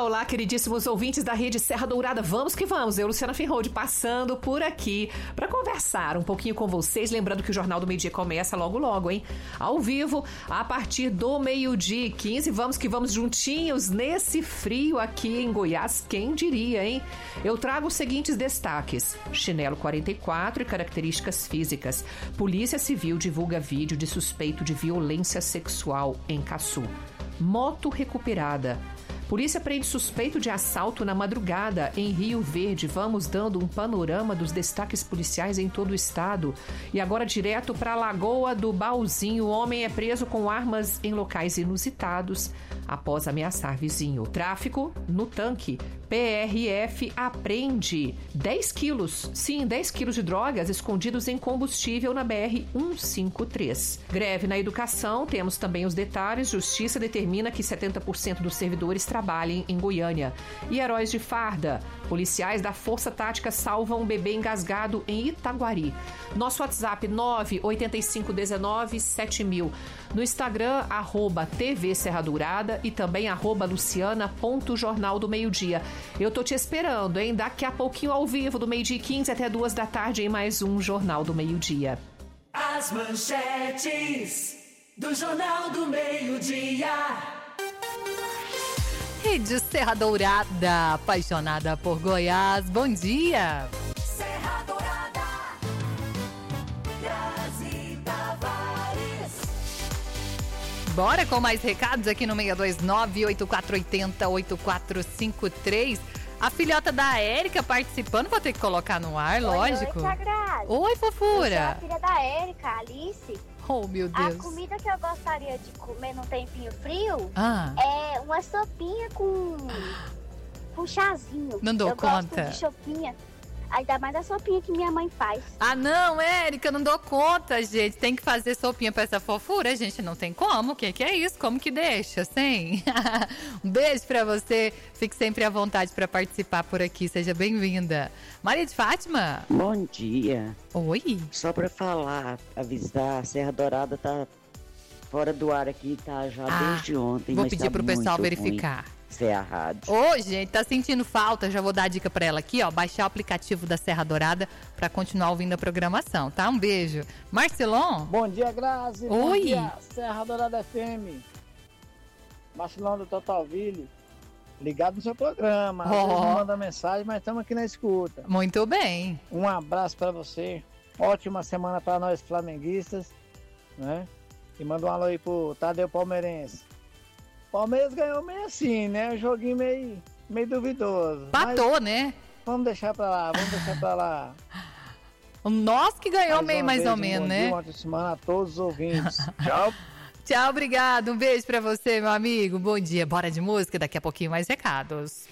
olá, queridíssimos ouvintes da Rede Serra Dourada. Vamos que vamos. Eu, Luciana Finhold, passando por aqui para conversar um pouquinho com vocês. Lembrando que o Jornal do Meio-Dia começa logo, logo, hein? Ao vivo, a partir do 12h15. Vamos que vamos juntinhos nesse frio aqui em Goiás. Quem diria, hein? Eu trago os seguintes destaques. Chinelo 44 e características físicas. Polícia Civil divulga vídeo de suspeito de violência sexual em Caçu. Moto recuperada. Polícia prende suspeito de assalto na madrugada em Rio Verde. Vamos dando um panorama dos destaques policiais em todo o estado. E agora direto para a Lagoa do Baúzinho. O homem é preso com armas em locais inusitados após ameaçar vizinho. Tráfico no tanque. PRF apreende 10 quilos, sim, 10 quilos de drogas escondidos em combustível na BR-153. Greve na educação, temos também os detalhes. Justiça determina que 70% dos servidores trabalhem em Goiânia. E heróis de farda. Policiais da Força Tática salvam um bebê engasgado em Itaguari. Nosso WhatsApp 985197000. No Instagram, @TV Serra Dourada e também @luciana.jornal do meio-dia. Eu tô te esperando, hein? Daqui a pouquinho ao vivo, do 12h15 até 2h em mais um Jornal do Meio-Dia. As manchetes do Jornal do Meio-Dia. Rede Serra Dourada, apaixonada por Goiás. Bom dia! Serra Dourada, Grazi Tavares. Bora com mais recados aqui no 629-8480-8453. A filhota da Érica participando, vou ter que colocar no ar, lógico. Oi, Grazi. Oi, fofura. Eu sou a filha da Érica, Alice. Oh, meu Deus. A comida que eu gostaria de comer num tempinho frio é uma sopinha com chazinho. Não dou conta. Eu gosto de sopinha. Ainda mais a sopinha que minha mãe faz. Ah, não, Érica, não dou conta, gente. Tem que fazer sopinha pra essa fofura, gente. Não tem como. O que é isso? Como que deixa, sem? Um beijo pra você. Fique sempre à vontade pra participar por aqui. Seja bem-vinda. Maria de Fátima. Bom dia. Oi. Só pra falar, avisar, a Serra Dourada tá fora do ar aqui, tá já desde ontem. Vou mas pedir tá pro pessoal muito verificar. Ruim a rádio. Ô, gente, tá sentindo falta? Já vou dar a dica pra ela aqui, ó. Baixar o aplicativo da Serra Dourada pra continuar ouvindo a programação, tá? Um beijo. Marcelon? Bom dia, Grazi. Oi. Bom dia, Serra Dourada FM. Marcelão do Totalville. Ligado no seu programa. Às vezes não manda mensagem, mas estamos aqui na escuta. Muito bem. Um abraço pra você. Ótima semana pra nós flamenguistas, né? E manda um alô aí pro Tadeu Palmeirense. Palmeiras ganhou meio assim, né? Um joguinho meio duvidoso. Patou, né? Vamos deixar pra lá. O nosso que ganhou meio mais ou menos, né? Bom dia, ótima semana a todos os ouvintes. Tchau. Tchau, obrigado. Um beijo pra você, meu amigo. Bom dia. Bora de música, daqui a pouquinho mais recados.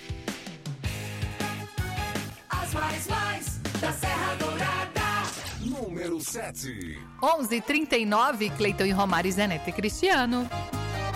As mais da Serra Dourada. Número 7. 11h39, Cleiton e Romário, Zenete e Cristiano.